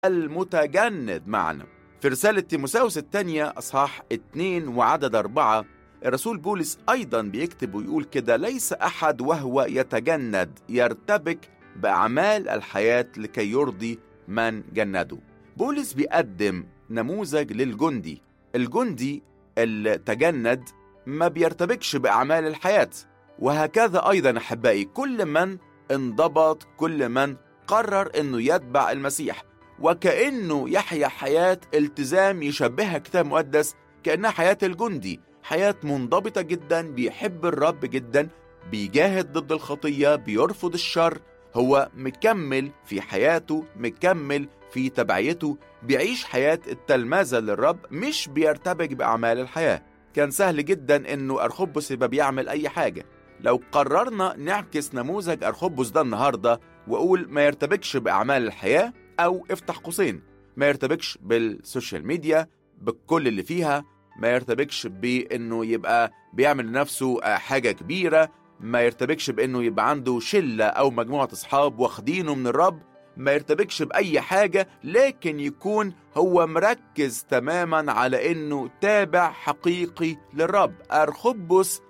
المتجند معنا. في رسالة تيموثاوس الثانية أصحاح 2 وعدد 4 الرسول بولس أيضا بيكتب ويقول كده: ليس أحد وهو يتجند يرتبك بأعمال الحياة لكي يرضي من جنده. بولس بيقدم نموذج للجندي. الجندي اللي تجند ما بيرتبكش بأعمال الحياة. وهكذا أيضا أحبائي كل من انضبط، كل من قرر أنه يتبع المسيح وكأنه يحيا حياة التزام يشبهها كتاب مقدس كأنها حياة الجندي، حياة منضبطة جدا، بيحب الرب جدا، بيجاهد ضد الخطية، بيرفض الشر، هو مكمل في حياته، مكمل في تبعيته، بيعيش حياة التلمذة للرب، مش بيرتبك بأعمال الحياة. كان سهل جدا انه أرخبس يبقى بيعمل اي حاجة. لو قررنا نعكس نموذج أرخبس ده النهاردة وأقول ما يرتبكش بأعمال الحياة، أو افتح قوسين ما يرتبكش بالسوشيال ميديا بكل اللي فيها، ما يرتبكش بأنه يبقى بيعمل لنفسه حاجة كبيرة، ما يرتبكش بأنه يبقى عنده شلة أو مجموعة أصحاب واخدينه من الرب، ما يرتبكش بأي حاجة، لكن يكون هو مركز تماما على أنه تابع حقيقي للرب. أرخبس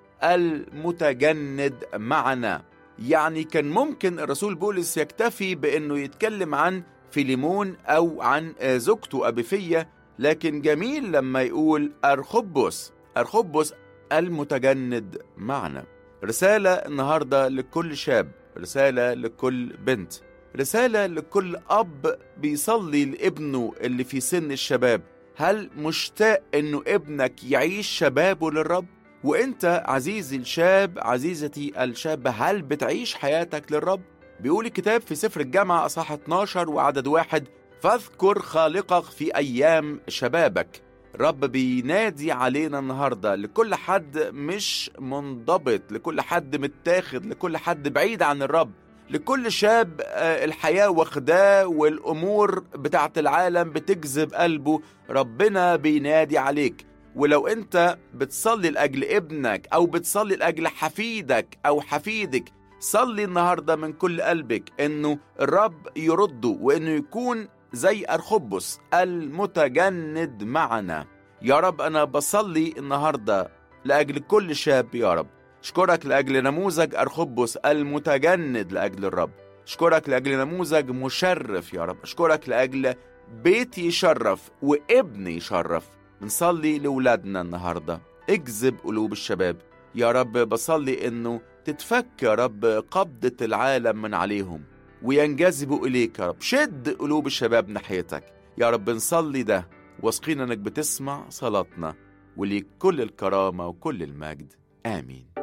المتجند معنا. يعني كان ممكن الرسول بولس يكتفي بأنه يتكلم عن فيليمون أو عن زوجته أبيفية، لكن جميل لما يقول أرخبس المتجند معنا. رسالة النهاردة لكل شاب، رسالة لكل بنت، رسالة لكل أب بيصلي لابنه اللي في سن الشباب. هل مشتاق أنه ابنك يعيش شبابه للرب؟ وإنت عزيزي الشاب، عزيزتي الشاب، هل بتعيش حياتك للرب؟ بيقول الكتاب في سفر الجامعة أصحاح 12 وعدد 1: فاذكر خالقك في أيام شبابك. رب بينادي علينا النهاردة لكل حد مش منضبط، لكل حد متاخد، لكل حد بعيد عن الرب، لكل شاب الحياة واخداه والأمور بتاعت العالم بتجذب قلبه. ربنا بينادي عليك. ولو انت بتصلي لأجل ابنك أو بتصلي لأجل حفيدك أو حفيدك، صلي النهاردة من كل قلبك انه الرب يرده، وانه يكون زي أرخبس المتجند معنا. يا رب أنا بصلي النهاردة لأجل كل شاب. يا رب أشكرك لأجل نموذج أرخبس المتجند لأجل الرب. أشكرك لأجل نموذج مشرف. يا رب أشكرك لأجل بيتي يشرف وابني يشرف. بنصلي لأولادنا النهاردة، اجذب قلوب الشباب. يا رب بصلي إنه تتفك يا رب قبضة العالم من عليهم وينجذبوا إليك. يا رب شد قلوب الشباب ناحيتك. يا رب نصلي ده واثقين إنك بتسمع صلاتنا، وليك كل الكرامة وكل المجد. آمين.